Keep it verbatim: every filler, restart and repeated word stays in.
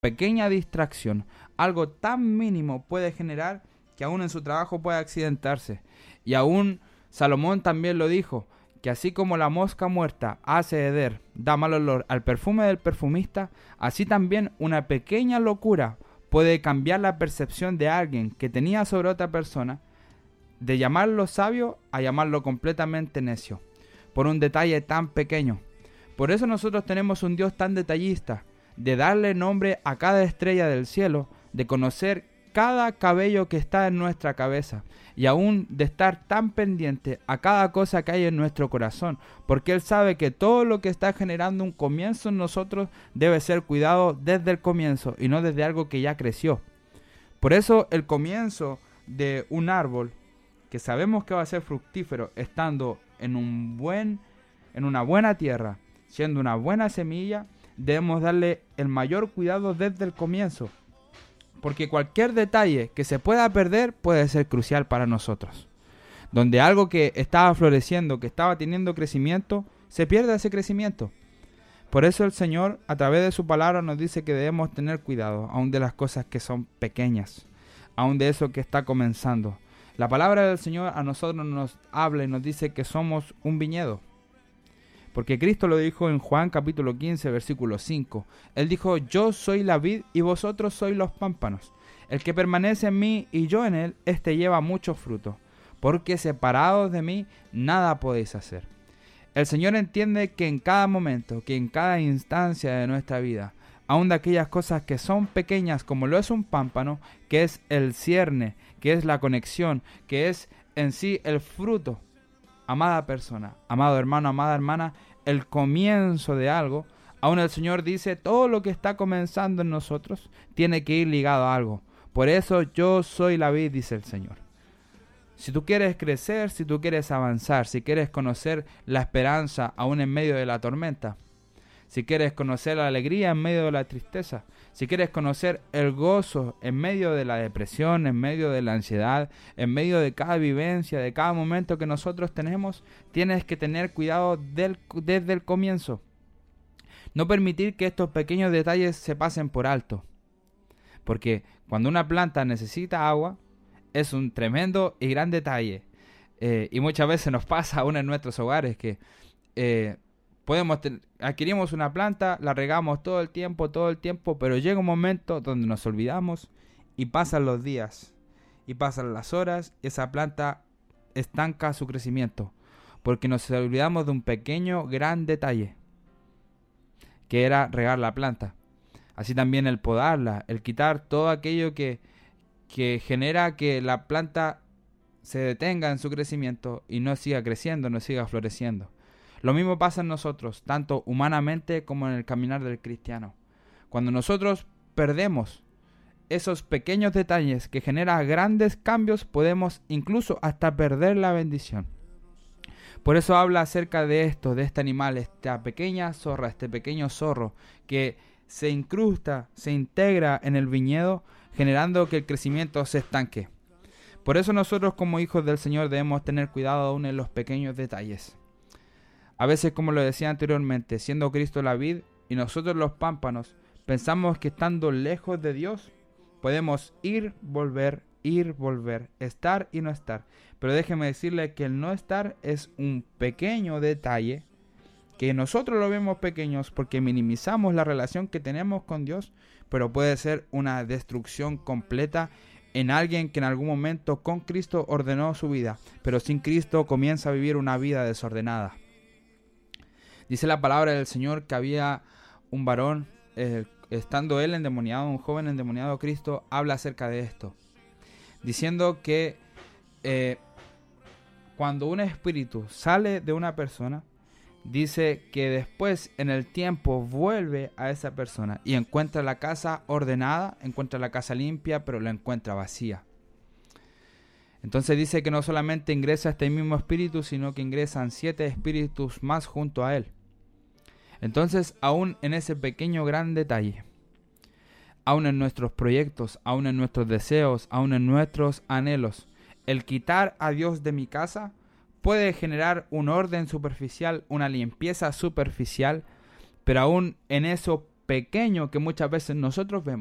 pequeña distracción, algo tan mínimo puede generar que aún en su trabajo pueda accidentarse. Y aún Salomón también lo dijo, que así como la mosca muerta hace heder, da mal olor al perfume del perfumista, así también una pequeña locura puede cambiar la percepción de alguien que tenía sobre otra persona, de llamarlo sabio a llamarlo completamente necio, por un detalle tan pequeño. Por eso nosotros tenemos un Dios tan detallista, de darle nombre a cada estrella del cielo, de conocer cada cabello que está en nuestra cabeza, y aún de estar tan pendiente a cada cosa que hay en nuestro corazón, porque Él sabe que todo lo que está generando un comienzo en nosotros debe ser cuidado desde el comienzo y no desde algo que ya creció. Por eso el comienzo de un árbol que sabemos que va a ser fructífero estando en un buen, en una buena tierra, siendo una buena semilla, debemos darle el mayor cuidado desde el comienzo, porque cualquier detalle que se pueda perder puede ser crucial para nosotros. Donde algo que estaba floreciendo, que estaba teniendo crecimiento, se pierde ese crecimiento. Por eso el Señor, a través de su palabra, nos dice que debemos tener cuidado, aún de las cosas que son pequeñas, aún de eso que está comenzando. La palabra del Señor a nosotros nos habla y nos dice que somos un viñedo. Porque Cristo lo dijo en Juan capítulo quince, versículo cinco. Él dijo, yo soy la vid y vosotros sois los pámpanos. El que permanece en mí y yo en él, éste lleva mucho fruto. Porque separados de mí, nada podéis hacer. El Señor entiende que en cada momento, que en cada instancia de nuestra vida, aun de aquellas cosas que son pequeñas como lo es un pámpano, que es el cierne, que es la conexión, que es en sí el fruto, amada persona, amado hermano, amada hermana, el comienzo de algo, aún el Señor dice, todo lo que está comenzando en nosotros tiene que ir ligado a algo. Por eso yo soy la vid, dice el Señor. Si tú quieres crecer, si tú quieres avanzar, si quieres conocer la esperanza aún en medio de la tormenta, si quieres conocer la alegría en medio de la tristeza, si quieres conocer el gozo en medio de la depresión, en medio de la ansiedad, en medio de cada vivencia, de cada momento que nosotros tenemos, tienes que tener cuidado del, desde el comienzo. No permitir que estos pequeños detalles se pasen por alto. Porque cuando una planta necesita agua, es un tremendo y gran detalle. Eh, y muchas veces nos pasa aún en nuestros hogares que eh, podemos ten- adquirimos una planta, la regamos todo el tiempo, todo el tiempo, pero llega un momento donde nos olvidamos y pasan los días y pasan las horas y esa planta estanca su crecimiento porque nos olvidamos de un pequeño gran detalle que era regar la planta. Así también el podarla, el quitar todo aquello que, que genera que la planta se detenga en su crecimiento y no siga creciendo, no siga floreciendo. Lo mismo pasa en nosotros, tanto humanamente como en el caminar del cristiano. Cuando nosotros perdemos esos pequeños detalles que generan grandes cambios, podemos incluso hasta perder la bendición. Por eso habla acerca de esto, de este animal, esta pequeña zorra, este pequeño zorro que se incrusta, se integra en el viñedo, generando que el crecimiento se estanque. Por eso nosotros como hijos del Señor debemos tener cuidado aún en los pequeños detalles. A veces, como lo decía anteriormente, siendo Cristo la vid y nosotros los pámpanos, pensamos que estando lejos de Dios podemos ir, volver, ir, volver, estar y no estar. Pero déjeme decirle que el no estar es un pequeño detalle que nosotros lo vemos pequeños porque minimizamos la relación que tenemos con Dios, pero puede ser una destrucción completa en alguien que en algún momento con Cristo ordenó su vida, pero sin Cristo comienza a vivir una vida desordenada. Dice la palabra del Señor que había un varón, eh, estando él endemoniado, un joven endemoniado, Cristo habla acerca de esto, diciendo que eh, cuando un espíritu sale de una persona, dice que después en el tiempo vuelve a esa persona y encuentra la casa ordenada, encuentra la casa limpia, pero la encuentra vacía. Entonces dice que no solamente ingresa este mismo espíritu, sino que ingresan siete espíritus más junto a él. Entonces, aún en ese pequeño gran detalle, aún en nuestros proyectos, aún en nuestros deseos, aún en nuestros anhelos, el quitar a Dios de mi casa puede generar un orden superficial, una limpieza superficial, pero aún en eso pequeño que muchas veces nosotros vemos.